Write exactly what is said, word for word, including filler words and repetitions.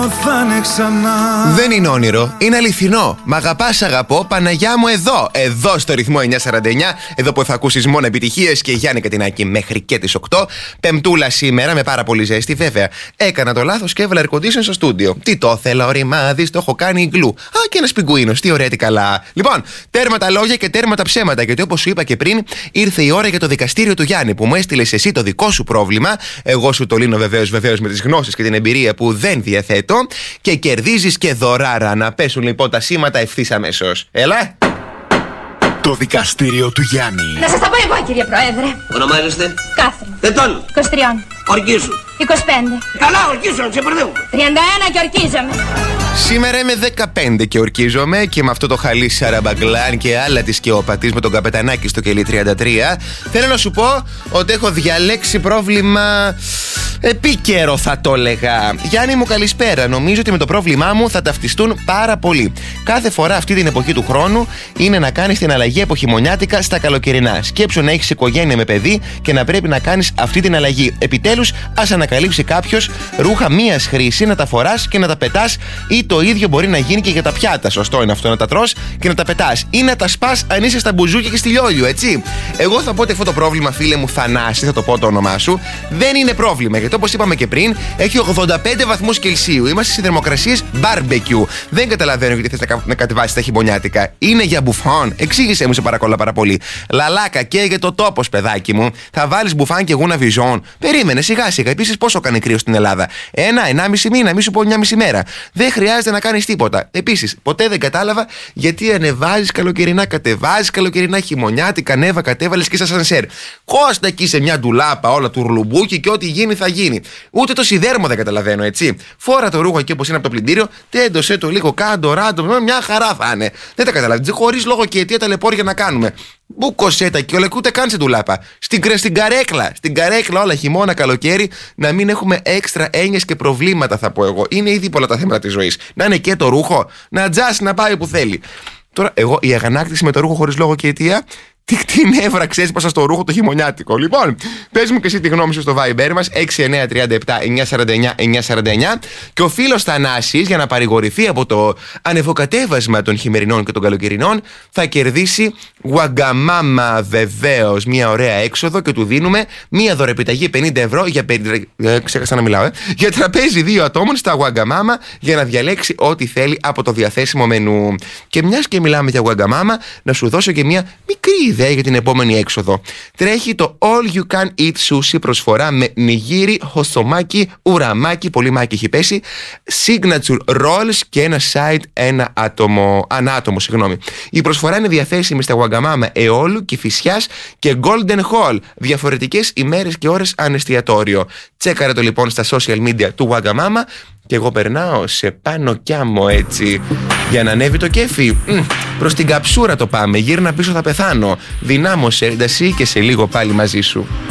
Δεν είναι όνειρο, είναι αληθινό. Μ' αγαπάς, αγαπώ, Παναγιά μου εδώ. Εδώ στο ρυθμό εννιακόσια σαράντα εννιά. Εδώ που θα ακούσεις μόνο επιτυχίες και Γιάννη Κατινάκη μέχρι και τις οκτώ. Πεμπτούλα σήμερα με πάρα πολύ ζέστη, βέβαια. Έκανα το λάθος και έβαλα air condition στο στούντιο. Τι το ήθελα, ωριμάδης, το έχω κάνει ιγκλού. Α, και ένας πιγκουίνος, τι ωραία, τι καλά. Λοιπόν, τέρμα τα λόγια και τέρμα τα ψέματα. Γιατί όπως σου είπα και πριν, ήρθε η ώρα για το δικαστήριο του Γιάννη που μου έστειλες εσύ το δικό σου πρόβλημα. Εγώ σου το λύνω βεβαίως, βεβαίως με τις γνώσεις και την εμπειρία που δεν διαθέτω. Και κερδίζεις και δωράρα. Να πέσουν λοιπόν τα σήματα ευθύς αμέσως. Έλα! Το δικαστήριο του Γιάννη. Να σας τα πω εγώ, κύριε Πρόεδρε. Ονομάζεστε? Κάθριν. Ετών. είκοσι τρία. Ορκίζου. είκοσι πέντε. Καλά, ορκίζου, να ξεπερδεύουμε. τριάντα ένα και ορκίζομαι. Σήμερα είμαι δεκαπέντε και ορκίζομαι και με αυτό το χαλί Σαραμπαγκλάν και άλλα της Κεόπατης με τον καπετανάκι στο κελί τριάντα τρία. Θέλω να σου πω ότι έχω διαλέξει πρόβλημα επίκαιρο, θα το έλεγα. Γιάννη μου, καλησπέρα. Νομίζω ότι με το πρόβλημά μου θα ταυτιστούν πάρα πολύ. Κάθε φορά αυτή την εποχή του χρόνου είναι να κάνεις την αλλαγή από χειμωνιάτικα στα καλοκαιρινά. Σκέψου να έχεις οικογένεια με παιδί και να πρέπει να κάνεις αυτή την αλλαγή. Επιτέλους, ας ανακαλύψει κάποιος ρούχα μίας χρήση να τα φοράς και να τα πετάς, ή το ίδιο μπορεί να γίνει και για τα πιάτα. Σωστό είναι αυτό, να τα τρως και να τα πετάς, ή να τα σπάς αν είσαι στα μπουζούκια και στη λιόλιο, έτσι. Εγώ θα πω ότι αυτό το πρόβλημα, φίλε μου Θανάση, θα το πω το όνομά σου, δεν είναι πρόβλημα. Γιατί όπως είπαμε και πριν, έχει ογδόντα πέντε βαθμούς Κελσίου. Είμαστε σε θερμοκρασίες barbecue. Δεν καταλαβαίνω γιατί θες να, να κατεβάσεις τα χειμωνιάτικα. Είναι για μπουφάν. Εξήγησέ μου, σε παρακαλώ πάρα πολύ. Λαλάκα, καίγε το τόπος, παιδάκι μου. Θα βάλεις μπουφάν και γούνα βιζόν. Περίμενε σιγά σιγά. Επίσης, πόσο κάνει κρύο στην Ελλάδα? Ένα, ενάμιση μήνα, μη σου πω μια μισή μέρα. Δεν χρειάζεται να κάνεις τίποτα. Επίσης, ποτέ δεν κατάλαβα γιατί ανεβάζεις καλοκαιρινά, κατεβάζεις καλοκαιρινά, χειμωνιάτικα, ανέβα, κατέβαλες και σαν σανσέρ. Κόστα εκεί σε μια ντουλάπα όλα του ρουλουμπούκι και ό,τι γίνει θα γίνει. Ούτε το σιδέρμο δεν καταλαβαίνω, έτσι. Φόρα το ρούχο εκεί όπως είναι από το πλυντήριο, τέντωσε το λίγο, κάντο, ράντο, μια χαρά θα είναι. Δεν τα καταλαβαίνω. Χωρίς λόγο και αιτία ταλαιπώρια να κάνουμε. Μπούκοσέ τα και όλα, ούτε καν σε ντουλάπα. Στην, στην καρέκλα, στην καρέκλα όλα, χειμώνα, καλοκαίρι, να μην έχουμε έξτρα έννοιες και προβλήματα, θα πω εγώ. Είναι ήδη πολλά τα θέματα της ζωής. Να είναι και το ρούχο, να τζάσει να πάει που θέλει. Τώρα, εγώ η αγανάκτηση με το ρούχο χωρίς λόγο και αιτία. Τι, τι νεύρα ξέσπασα στο ρούχο το χειμωνιάτικο. Λοιπόν, πες μου και εσύ τη γνώμη σου στο Viber μας έξι εννιά τρία επτά εννιά σαράντα εννιά εννιά σαράντα εννιά. Και ο φίλος Θανάσης, για να παρηγορηθεί από το ανεβοκατέβασμα των χειμερινών και των καλοκαιρινών, θα κερδίσει Wagamama, βεβαίως, μια ωραία έξοδο, και του δίνουμε μια δωρεπιταγή πενήντα ευρώ για, πενήντα, ε, ξέχασα να μιλάω, ε, για τραπέζι δύο ατόμων στα Wagamama για να διαλέξει ό,τι θέλει από το διαθέσιμο μενού. Και μιας και μιλάμε για Wagamama, να σου δώσω και μια μικρή ιδέα για την επόμενη έξοδο. Τρέχει το All You Can Eat Sushi προσφορά με νιγίρι, χωσομάκι, ουραμάκι, πολύ μάκι έχει πέσει, signature rolls και ένα side ένα άτομο, ανάτομο, συγγνώμη. Η προσφορά είναι διαθέσιμη στα Wagamama Εόλου, Κηφισιάς και Golden Hall. Διαφορετικές ημέρες και ώρες ανεστιατόριο. Τσέκαρε το λοιπόν στα social media του Wagamama και εγώ περνάω σε πάνω κι άμμο, έτσι, για να ανέβει το κέφι. Μ, προς την καψούρα το πάμε, γύρνα πίσω θα πεθάνω. Δυνάμωσε ένταση και σε λίγο πάλι μαζί σου.